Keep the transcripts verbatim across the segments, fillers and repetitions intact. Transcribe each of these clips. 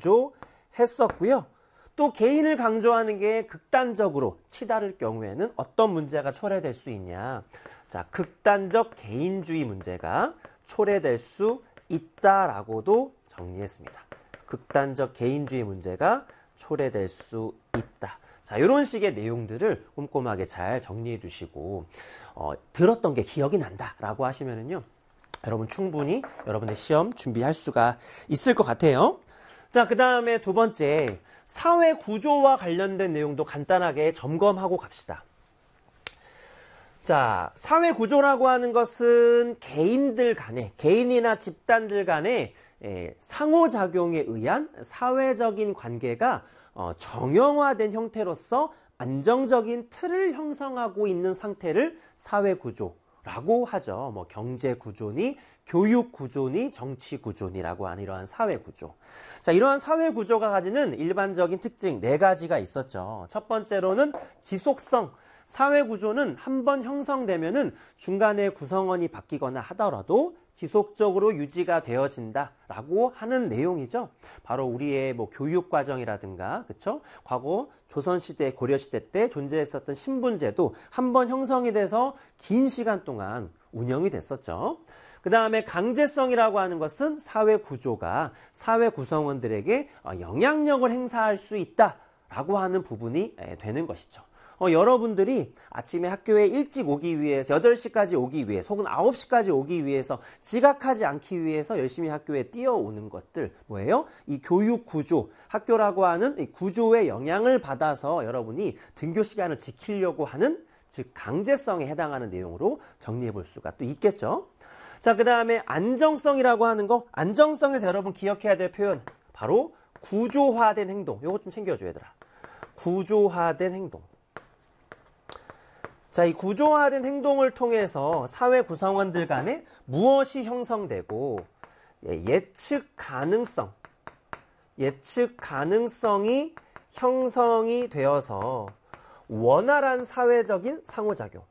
강조했었고요. 또 개인을 강조하는 게 극단적으로 치달을 경우에는 어떤 문제가 초래될 수 있냐. 자, 극단적 개인주의 문제가 초래될 수 있다라고도 정리했습니다. 극단적 개인주의 문제가 초래될 수 있다. 자, 이런 식의 내용들을 꼼꼼하게 잘 정리해 두시고 어, 들었던 게 기억이 난다라고 하시면은요. 여러분 충분히 여러분의 시험 준비할 수가 있을 것 같아요. 자, 그 다음에 두 번째, 사회 구조와 관련된 내용도 간단하게 점검하고 갑시다. 자, 사회 구조라고 하는 것은 개인들 간에, 개인이나 집단들 간에 예, 상호작용에 의한 사회적인 관계가 어, 정형화된 형태로서 안정적인 틀을 형성하고 있는 상태를 사회 구조라고 하죠. 뭐 경제 구조니, 교육 구조니, 정치 구조니라고 하는 이러한 사회 구조. 자, 이러한 사회 구조가 가지는 일반적인 특징 네 가지가 있었죠. 첫 번째로는 지속성. 사회 구조는 한번 형성되면은 중간에 구성원이 바뀌거나 하더라도 지속적으로 유지가 되어진다라고 하는 내용이죠. 바로 우리의 뭐 교육 과정이라든가, 그쵸? 과거 조선시대, 고려시대 때 존재했었던 신분제도 한번 형성이 돼서 긴 시간 동안 운영이 됐었죠. 그 다음에 강제성이라고 하는 것은 사회 구조가 사회 구성원들에게 영향력을 행사할 수 있다라고 하는 부분이 되는 것이죠. 어, 여러분들이 아침에 학교에 일찍 오기 위해서 여덟 시까지 오기 위해서 혹은 아홉 시까지 오기 위해서 지각하지 않기 위해서 열심히 학교에 뛰어오는 것들 뭐예요? 이 교육 구조, 학교라고 하는 이 구조의 영향을 받아서 여러분이 등교 시간을 지키려고 하는 즉 강제성에 해당하는 내용으로 정리해 볼 수가 또 있겠죠. 자, 그 다음에 안정성이라고 하는 거, 안정성에서 여러분 기억해야 될 표현 바로 구조화된 행동. 요거 좀 챙겨줘 얘들아. 구조화된 행동. 자, 이 구조화된 행동을 통해서 사회 구성원들 간에 무엇이 형성되고 예측 가능성, 예측 가능성이 형성이 되어서 원활한 사회적인 상호작용,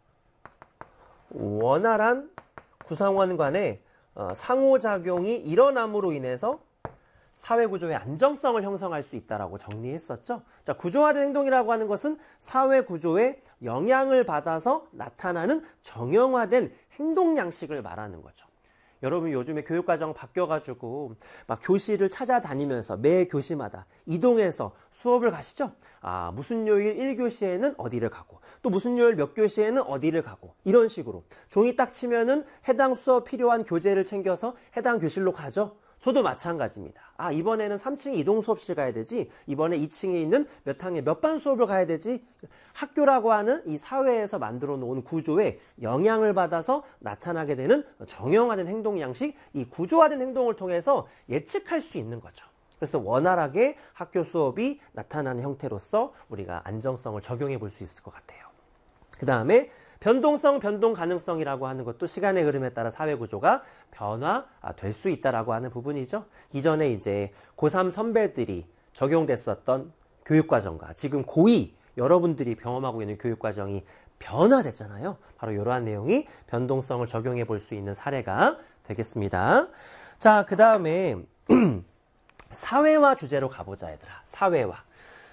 원활한 구성원 간의 상호작용이 일어남으로 인해서 사회구조의 안정성을 형성할 수 있다라고 정리했었죠. 자, 구조화된 행동이라고 하는 것은 사회구조의 영향을 받아서 나타나는 정형화된 행동 양식을 말하는 거죠. 여러분 요즘에 교육과정 바뀌어가지고 막 교실을 찾아다니면서 매 교시마다 이동해서 수업을 가시죠. 아, 무슨 요일 일 교시에는 어디를 가고 또 무슨 요일 몇 교시에는 어디를 가고 이런 식으로 종이 딱 치면은 해당 수업 필요한 교재를 챙겨서 해당 교실로 가죠. 저도 마찬가지입니다. 아, 이번에는 삼 층에 이동 수업실 가야 되지. 이번에 이 층에 있는 몇 학년 몇 반 수업을 가야 되지. 학교라고 하는 이 사회에서 만들어 놓은 구조에 영향을 받아서 나타나게 되는 정형화된 행동 양식, 이 구조화된 행동을 통해서 예측할 수 있는 거죠. 그래서 원활하게 학교 수업이 나타나는 형태로서 우리가 안정성을 적용해 볼 수 있을 것 같아요. 그 다음에 변동성, 변동 가능성이라고 하는 것도 시간의 흐름에 따라 사회 구조가 변화될 수 있다라고 하는 부분이죠. 이전에 이제 고삼 선배들이 적용됐었던 교육과정과 지금 고이 여러분들이 경험하고 있는 교육과정이 변화됐잖아요. 바로 이러한 내용이 변동성을 적용해 볼 수 있는 사례가 되겠습니다. 자, 그 다음에 사회화 주제로 가보자, 얘들아. 사회화.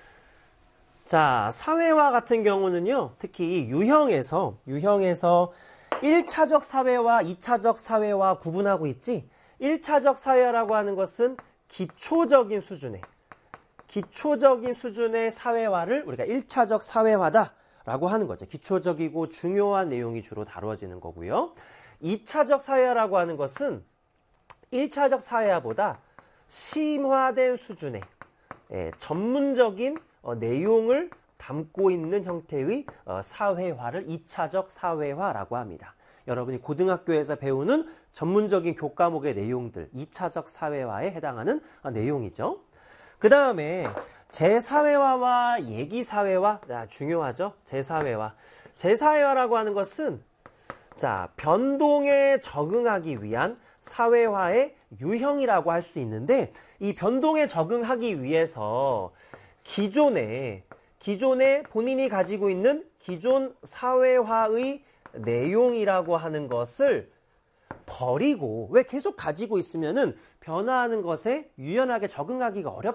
자, 사회화 같은 경우는요, 특히 유형에서, 유형에서 일 차적 사회와 이 차적 사회와 구분하고 있지. 일 차적 사회라고 하는 것은 기초적인 수준의, 기초적인 수준의 사회화를 우리가 일 차적 사회화다라고 하는 거죠. 기초적이고 중요한 내용이 주로 다루어지는 거고요. 이 차적 사회화라고 하는 것은 일 차적 사회화보다 심화된 수준의 예, 전문적인 어, 내용을 담고 있는 형태의 어, 사회화를 이 차적 사회화라고 합니다. 여러분이 고등학교에서 배우는 전문적인 교과목의 내용들, 이 차적 사회화에 해당하는 어, 내용이죠. 그 다음에 재사회화와 얘기사회화, 아, 중요하죠. 재사회화. 재사회화라고 하는 것은 자, 변동에 적응하기 위한 사회화의 유형이라고 할 수 있는데 이 변동에 적응하기 위해서 기존에 기존에 본인이 가지고 있는 기존 사회화의 내용이라고 하는 것을 버리고 왜 계속 가지고 있으면은 변화하는 것에 유연하게 적응하기가 어렵